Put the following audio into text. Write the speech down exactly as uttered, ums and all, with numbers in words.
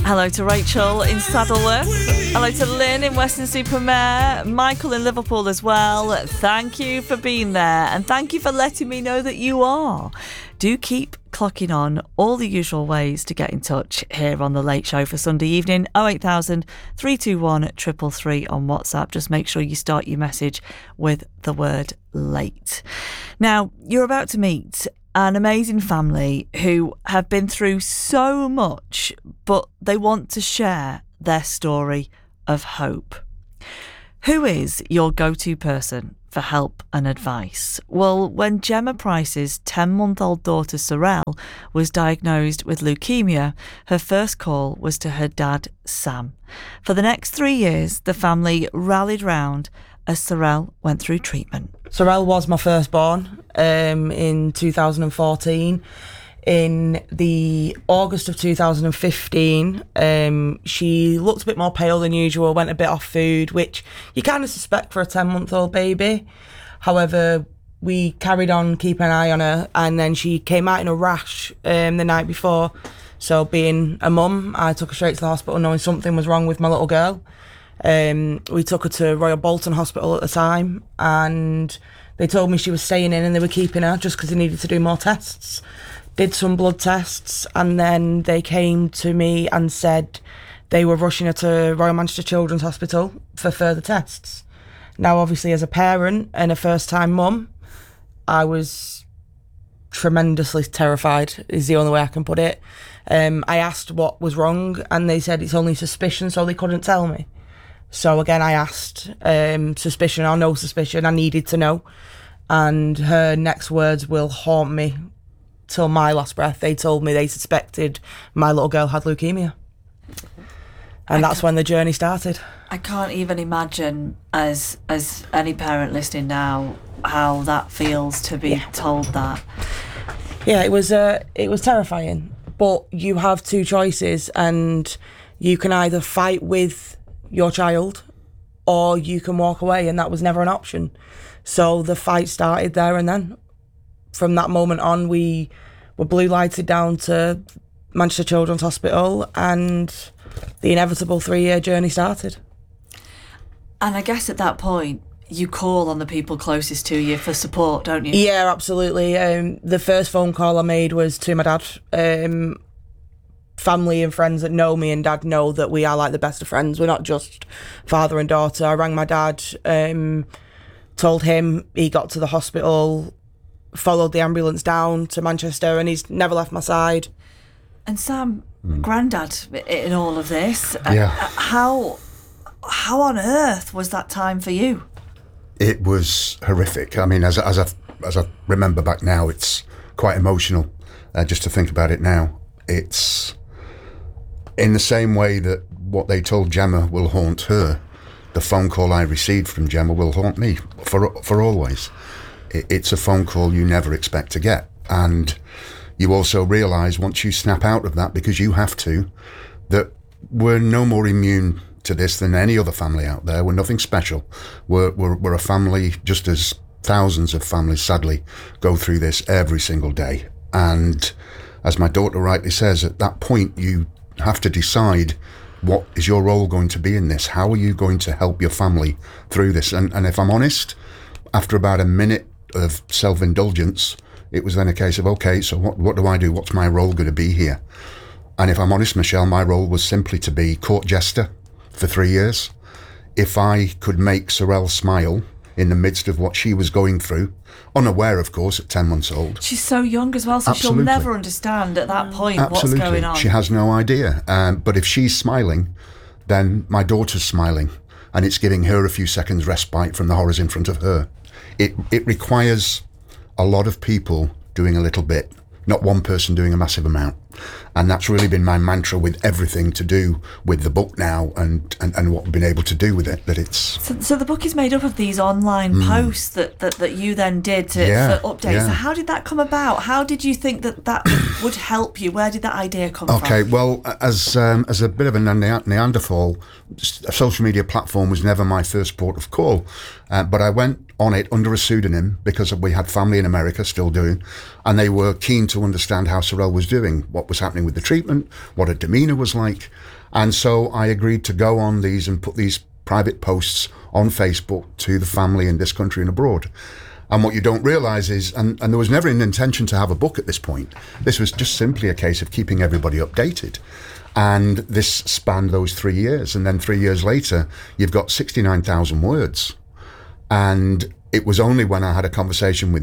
Hello to Rachel in Saddleworth. Hello to Lynn in Weston-super-Mare. Michael in Liverpool as well. Thank you for being there, and thank you for letting me know that you are. Do keep clocking on all the usual ways to get in touch here on The Late Show for Sunday evening. oh eight thousand, three two one, three three three on WhatsApp. Just make sure you start your message with the word late. Now, you're about to meet an amazing family who have been through so much, but they want to share their story of hope. Who is your go-to person for help and advice? Well, when Gemma Price's ten-month-old daughter Sorelle was diagnosed with leukemia, her first call was to her dad, Sam. For the next three years, the family rallied round as Sorelle went through treatment. Sorelle was my firstborn um, in two thousand fourteen. In the August of two thousand fifteen, um, she looked a bit more pale than usual, went a bit off food, which you kind of suspect for a ten-month-old baby. However, we carried on keeping an eye on her, and then she came out in a rash um, the night before. So being a mum, I took her straight to the hospital knowing something was wrong with my little girl. Um, we took her to Royal Bolton Hospital at the time, and they told me she was staying in and they were keeping her just because they needed to do more tests. Did some blood tests, and then they came to me and said they were rushing her to Royal Manchester Children's Hospital for further tests. Now, obviously, as a parent and a first-time mum, I was tremendously terrified, is the only way I can put it. Um, I asked what was wrong, and they said it's only suspicion, so they couldn't tell me. So again, I asked um, suspicion or no suspicion. I needed to know. And her next words will haunt me till my last breath. They told me they suspected my little girl had leukemia. And I that's when the journey started. I can't even imagine, as as any parent listening now, how that feels to be yeah. told that. Yeah, it was uh, it was terrifying. But you have two choices, and you can either fight with your child or you can walk away, and that was never an option. So the fight started there and then. From that moment on, we were blue lighted down to Manchester Children's Hospital, and the inevitable three-year journey started. And I guess at that point, you call on the people closest to you for support, don't you? Yeah, absolutely. Um, the first phone call I made was to my dad. Um, family and friends that know me and dad know that we are like the best of friends. We're not just father and daughter. I rang my dad, um, told him, he got to the hospital, followed the ambulance down to Manchester, and he's never left my side. And Sam, mm. Grandad in all of this, yeah. uh, how how on earth was that time for you? It was horrific. I mean, as as I as I remember back now, it's quite emotional uh, just to think about it now. It's in the same way that what they told Gemma will haunt her. The phone call I received from Gemma will haunt me for for always. It's a phone call you never expect to get. And you also realise once you snap out of that, because you have to, that we're no more immune to this than any other family out there. We're nothing special. We're, we're, we're a family just as thousands of families, sadly, go through this every single day. And as my daughter rightly says, at that point, you have to decide what is your role going to be in this? How are you going to help your family through this? And, and if I'm honest, after about a minute of self-indulgence, it was then a case of, okay, so what, what do I do? What's my role going to be here? And if I'm honest, Michelle, my role was simply to be court jester for three years. If I could make Sorelle smile in the midst of what she was going through, unaware, of course, at ten months old. She's so young as well, so Absolutely. She'll never understand at that point Absolutely. What's going on. She has no idea. Um, but if she's smiling, then my daughter's smiling, and it's giving her a few seconds respite from the horrors in front of her. It it requires a lot of people doing a little bit, not one person doing a massive amount. And that's really been my mantra with everything to do with the book now, and, and, and what we've been able to do with it, that it's... So, so the book is made up of these online mm. posts that, that, that you then did to, yeah, for updates. Yeah. So how did that come about? How did you think that that would help you? Where did that idea come okay, from? Okay, well, as um, as a bit of a Neanderthal, a social media platform was never my first port of call. Uh, but I went on it under a pseudonym because we had family in America still doing, and they were keen to understand how Sorelle was doing. What what was happening with the treatment, what her demeanour was like. And so I agreed to go on these and put these private posts on Facebook to the family in this country and abroad. And what you don't realise is, and, and there was never an intention to have a book at this point. This was just simply a case of keeping everybody updated. And this spanned those three years. And then three years later, you've got sixty-nine thousand words. And it was only when I had a conversation with